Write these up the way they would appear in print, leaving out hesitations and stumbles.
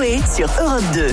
Coé sur Europe 2.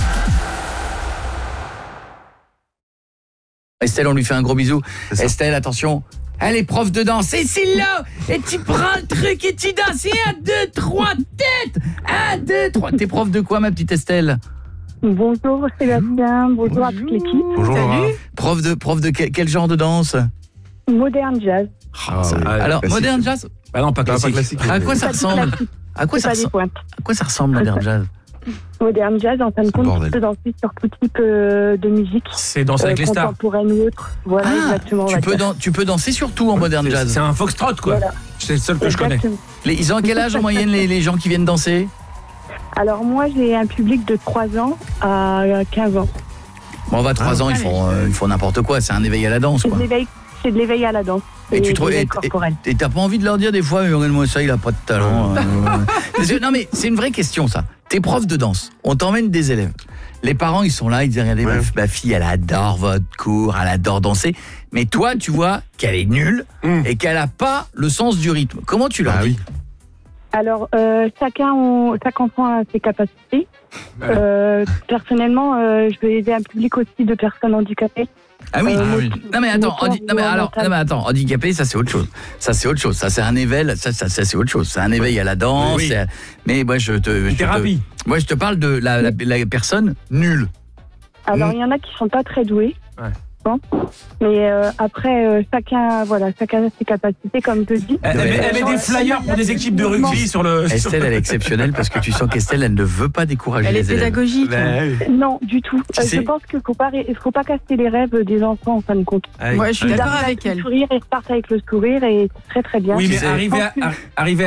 Estelle, on lui fait un gros bisou. Estelle, attention. Elle est prof de danse. Et c'est là. Et tu prends le truc et tu danses. Et 1, 2, 3, tête. 1, 2, 3. T'es prof de quoi, ma petite Estelle? Bonjour Sébastien, bonjour à toute l'équipe. Bonjour Laura. Prof de quel genre de danse? Modern jazz. Alors, classique. modern jazz. Ah non, pas Non, classique. pas classique. À quoi ça ressemble? À quoi C'est pas des pointes. ça ressemble, modern jazz? Modern jazz, en fin de compte, bordel. tu peux danser sur tout type de musique. C'est danser avec les stars. Contemporaine ou autre. Voilà, exactement. Tu peux danser surtout en modern jazz. C'est un foxtrot, quoi. Voilà. C'est le seul que je connais. Exactement. Ils ont quel âge en moyenne les gens qui viennent danser? Alors moi, j'ai un public de 3 ans à 15 ans. Bon, on va 3 ans, ils font n'importe quoi. C'est un éveil à la danse, quoi. C'est de l'éveil à la danse. Et tu trouves, l'éveil corporel. et t'as pas envie de leur dire des fois, mais regarde-moi ça, il a pas de talent. Non mais c'est une vraie question, ça. T'es prof de danse, on t'emmène des élèves. Les parents, ils sont là, ils disent, regardez, ma fille, elle adore votre cours, elle adore danser. Mais toi, tu vois qu'elle est nulle et qu'elle a pas le sens du rythme. Comment tu leur dis? Alors, chaque enfant a ses capacités. Personnellement, je vais aider un public aussi de personnes handicapées. Ah oui. Non mais attends, handicapé, ça c'est autre chose. Ça c'est un éveil, ça c'est autre chose. C'est un éveil à la danse. Oui. Mais moi je te parle de la personne nulle. Alors, il y en a qui sont pas très doués. Ouais. Bon. Mais après, chacun a ses capacités, comme je dis. Elle met des flyers pour des équipes de rugby sur le... Estelle, elle est exceptionnelle parce que tu sens qu'Estelle, elle ne veut pas décourager Elle est les élèves. pédagogique. Non, du tout. Tu sais- Je pense qu'il faut pas casser les rêves des enfants, en fin de compte. Moi, je suis Ils d'accord arrivent avec le elle. sourire et repartent avec le sourire et c'est très très bien. Oui, mais sais- arriver